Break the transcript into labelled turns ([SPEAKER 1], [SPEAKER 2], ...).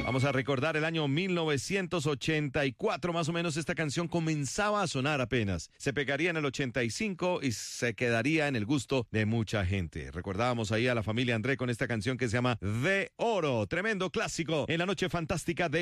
[SPEAKER 1] Vamos a recordar el año 1984, más o menos esta canción comenzaba a sonar apenas. Se pegaría en el 85 y se quedaría en el gusto de mucha gente. Recordábamos ahí a la familia André con esta canción que se llama De Oro, tremendo clásico en la noche fantástica de